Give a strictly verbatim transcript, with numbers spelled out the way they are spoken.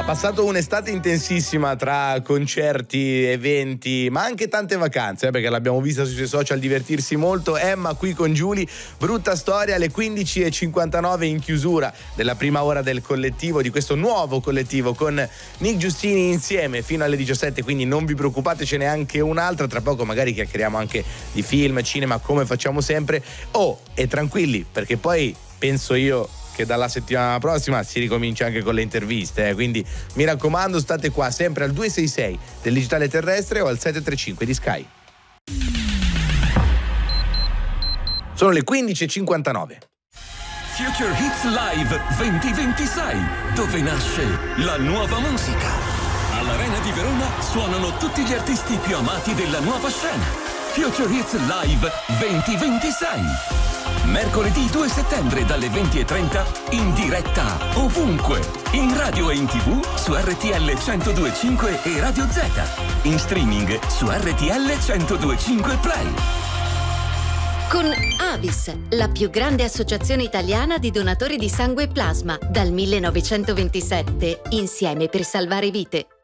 passato un'estate intensissima tra concerti, eventi, ma anche tante vacanze, eh, perché l'abbiamo vista sui suoi social divertirsi molto. Emma qui con Giulia, brutta storia, alle quindici e cinquantanove in chiusura della prima ora del collettivo, di questo nuovo collettivo con Nick Giustini insieme fino alle diciassette, quindi non vi preoccupate, ce n'è anche un'altra, tra poco magari chiacchieriamo anche di film, cinema come facciamo sempre. Oh, e tranquilli, perché poi penso io che dalla settimana prossima si ricomincia anche con le interviste, eh? Quindi mi raccomando, state qua sempre al due sei sei del digitale terrestre o al sette tre cinque di Sky. Sono le quindici e cinquantanove. Future Hits Live duemilaventisei, dove nasce la nuova musica. All'Arena di Verona suonano tutti gli artisti più amati della nuova scena. Future Hits Live duemilaventisei. Mercoledì due settembre dalle venti e trenta in diretta ovunque, in radio e in tv su R T L centodue e cinque e Radio Z, in streaming su R T L centodue e cinque Play. Con Avis, la più grande associazione italiana di donatori di sangue e plasma, dal millenovecentoventisette, insieme per salvare vite.